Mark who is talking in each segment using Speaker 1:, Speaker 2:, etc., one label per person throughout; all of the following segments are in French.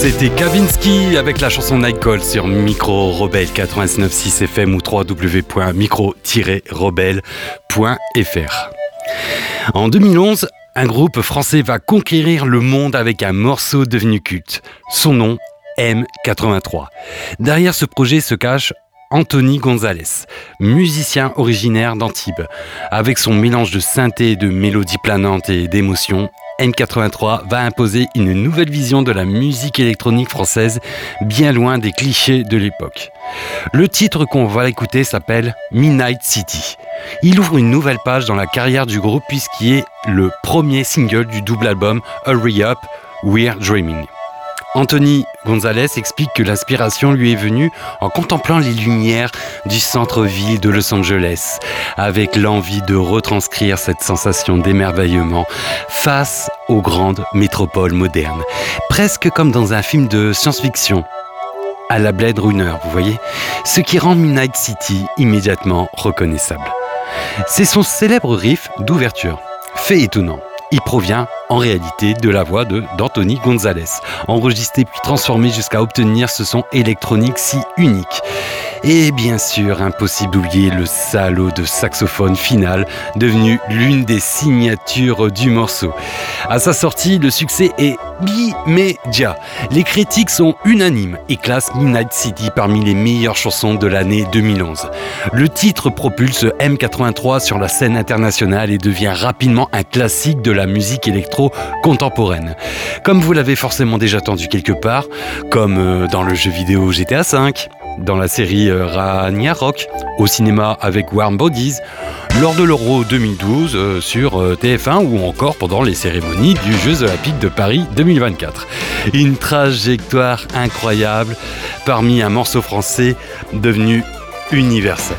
Speaker 1: C'était Kavinsky avec la chanson Nightcall sur Micro Rebelle 89.6 FM ou www.micro-rebelle.fr. En 2011, un groupe français va conquérir le monde avec un morceau devenu culte. Son nom, M83. Derrière ce projet se cache Anthony Gonzalez, musicien originaire d'Antibes. Avec son mélange de synthé, de mélodies planantes et d'émotions, M83 va imposer une nouvelle vision de la musique électronique française, bien loin des clichés de l'époque. Le titre qu'on va écouter s'appelle Midnight City. Il ouvre une nouvelle page dans la carrière du groupe puisqu'il est le premier single du double album Hurry Up, We're Dreaming. Anthony Gonzalez explique que l'inspiration lui est venue en contemplant les lumières du centre-ville de Los Angeles, avec l'envie de retranscrire cette sensation d'émerveillement face aux grandes métropoles modernes, presque comme dans un film de science-fiction, à la Blade Runner, vous voyez, ce qui rend Midnight City immédiatement reconnaissable. C'est son célèbre riff d'ouverture, fait étonnant. Il provient en réalité de la voix d'Anthony Gonzalez, enregistré puis transformé jusqu'à obtenir ce son électronique si unique. Et bien sûr, impossible d'oublier le solo de saxophone final, devenu l'une des signatures du morceau. À sa sortie, le succès est immédiat. Les critiques sont unanimes et classent Midnight City parmi les meilleures chansons de l'année 2011. Le titre propulse M83 sur la scène internationale et devient rapidement un classique de la musique électro contemporaine. Comme vous l'avez forcément déjà entendu quelque part, comme dans le jeu vidéo GTA V, dans la série Ragnarok, au cinéma avec Warm Bodies, lors de l'Euro 2012 sur TF1 ou encore pendant les cérémonies du Jeux Olympiques de Paris 2024. Une trajectoire incroyable parmi un morceau français devenu universel.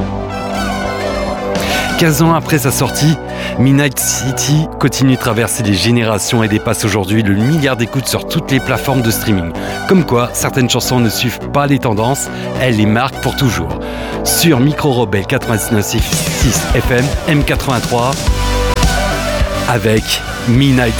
Speaker 1: 15 ans après sa sortie, Midnight City continue de traverser les générations et dépasse aujourd'hui le milliard d'écoutes sur toutes les plateformes de streaming. Comme quoi, certaines chansons ne suivent pas les tendances, elles les marquent pour toujours. Sur Micro Rebelle 89.6 FM, M83, avec Midnight